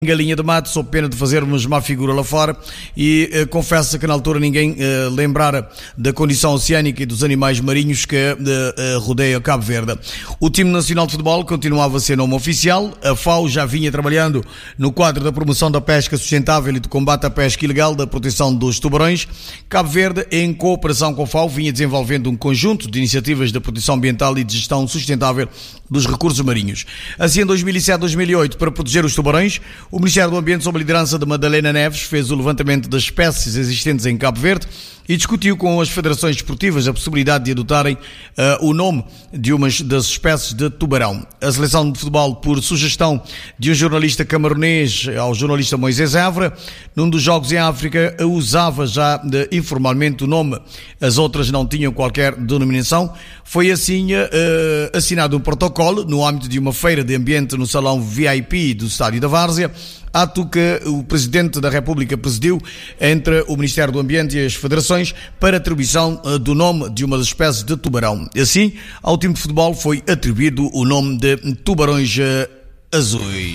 Galinha de mato, sob pena de fazermos má figura lá fora, e confesso que na altura ninguém lembrara da condição oceânica e dos animais marinhos que rodeia Cabo Verde. O time nacional de futebol continuava a ser nome oficial. A FAO já vinha trabalhando no quadro da promoção da pesca sustentável e do combate à pesca ilegal, da proteção dos tubarões. Cabo Verde, em cooperação com a FAO, vinha desenvolvendo um conjunto de iniciativas de proteção ambiental e de gestão sustentável dos recursos marinhos. Assim, em 2007-2008, para proteger os tubarões, o Ministério do Ambiente, sob a liderança de Madalena Neves, fez o levantamento das espécies existentes em Cabo Verde e discutiu com as federações desportivas a possibilidade de adotarem o nome de uma das espécies de tubarão. A seleção de futebol, por sugestão de um jornalista camaronês ao jornalista Moisés Évora, num dos jogos em África, usava já informalmente o nome. As outras não tinham qualquer denominação. Foi assim assinado um protocolo no âmbito de uma feira de ambiente no salão VIP do Estádio da Várzea, ato que o Presidente da República presidiu entre o Ministério do Ambiente e as federações para atribuição do nome de uma das espécies de tubarão. Assim, ao time de futebol foi atribuído o nome de Tubarões Azuis.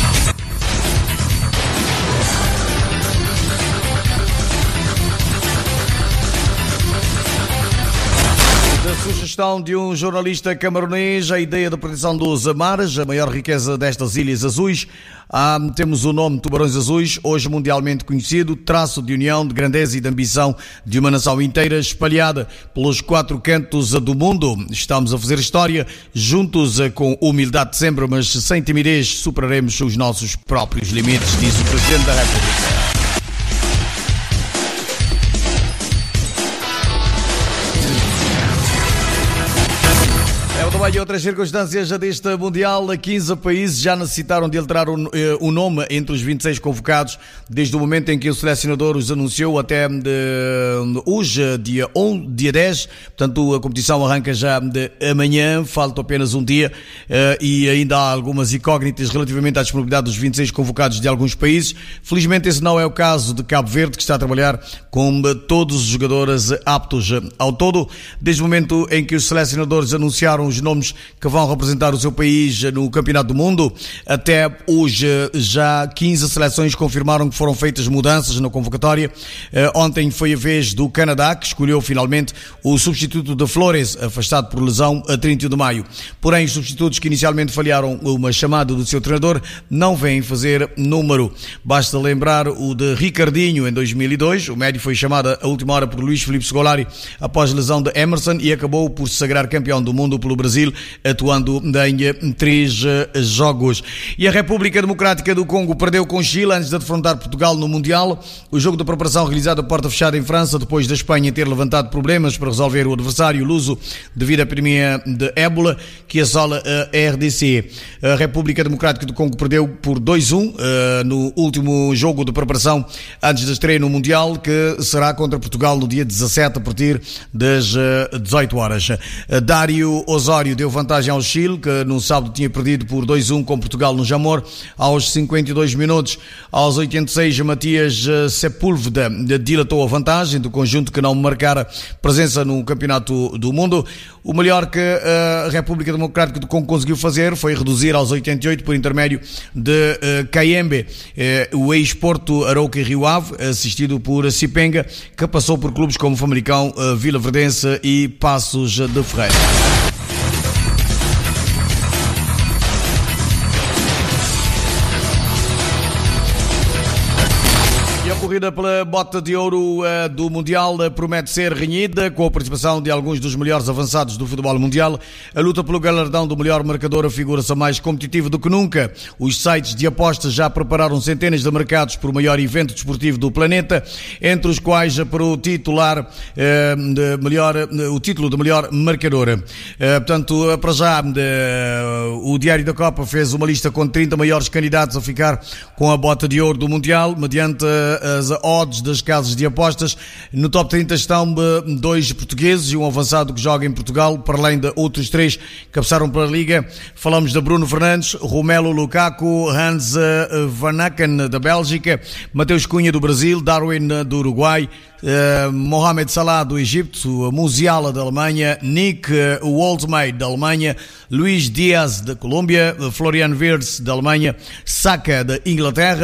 Sugestão de um jornalista camaronês, a ideia da proteção dos mares, a maior riqueza destas ilhas azuis. Temos o nome Tubarões Azuis, hoje mundialmente conhecido, traço de união, de grandeza e de ambição de uma nação inteira espalhada pelos 4 cantos do mundo. Estamos a fazer história, juntos com humildade sempre, mas sem timidez, superaremos os nossos próprios limites, diz o Presidente da República. E outras circunstâncias deste Mundial, 15 países já necessitaram de alterar o nome entre os 26 convocados, desde o momento em que o selecionador os anunciou até hoje, dia 10, portanto a competição arranca já de amanhã, falta apenas um dia e ainda há algumas incógnitas relativamente à disponibilidade dos 26 convocados de alguns países. Felizmente esse não é o caso de Cabo Verde, que está a trabalhar com todos os jogadores aptos. Ao todo, desde o momento em que os selecionadores anunciaram os nomes que vão representar o seu país no Campeonato do Mundo, até hoje já 15 seleções confirmaram que foram feitas mudanças na convocatória. Ontem foi a vez do Canadá, que escolheu finalmente o substituto de Flores, afastado por lesão a 31 de maio. Porém, os substitutos que inicialmente falharam uma chamada do seu treinador não vêm fazer número. Basta lembrar o de Ricardinho em 2002. O médio foi chamado à última hora por Luís Filipe Scolari após lesão de Emerson e acabou por se sagrar campeão do mundo pelo Brasil, atuando em 3 jogos. E a República Democrática do Congo perdeu com Chile antes de defrontar Portugal no Mundial. O jogo de preparação realizado a porta fechada em França, depois da Espanha ter levantado problemas para resolver o adversário luso devido à epidemia de ébola que assola a RDC. A República Democrática do Congo perdeu por 2-1 no último jogo de preparação antes da estreia no Mundial, que será contra Portugal no dia 17 a partir das 18 horas. Dário Osório deu vantagem ao Chile, que no sábado tinha perdido por 2-1 com Portugal no Jamor, aos 52 minutos. Aos 86, Matias Sepúlveda dilatou a vantagem do conjunto que não marcara presença no Campeonato do Mundo. O melhor que a República Democrática do Congo conseguiu fazer foi reduzir aos 88 por intermédio de Kayembe, o ex-Porto Arouca e Rio Ave, assistido por Cipenga, que passou por clubes como Famalicão, Vila Verdense e Passos de Ferreira. A corrida pela bota de ouro do Mundial promete ser renhida, com a participação de alguns dos melhores avançados do futebol mundial. A luta pelo galardão do melhor marcador afigura-se mais competitiva do que nunca. Os sites de apostas já prepararam centenas de mercados para o maior evento desportivo do planeta, entre os quais para o titular o título de melhor marcador. Portanto, para já, o Diário da Copa fez uma lista com 30 maiores candidatos a ficar com a bota de ouro do Mundial, mediante as odds das casas de apostas. No top 30 estão 2 portugueses e um avançado que joga em Portugal, para além de outros 3 que passaram pela Liga. Falamos de Bruno Fernandes, Romelu Lukaku, Hans Van Aken da Bélgica, Mateus Cunha do Brasil, Darwin do Uruguai, Mohamed Salah do Egito, Musiala da Alemanha, Nick Woldmade da Alemanha, Luís Diaz da Colômbia, Florian Wirtz da Alemanha, Saka da Inglaterra,